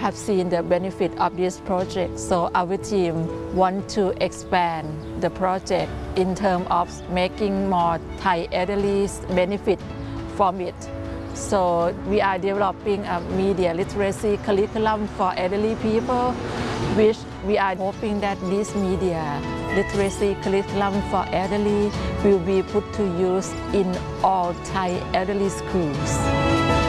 have seen the benefit of this project, so our team want to expand the project in terms of making more Thai elderlies benefit from it. So we are developing a media literacy curriculum for elderly people, which we are hoping that this media literacy curriculum for elderly will be put to use in all Thai elderly schools.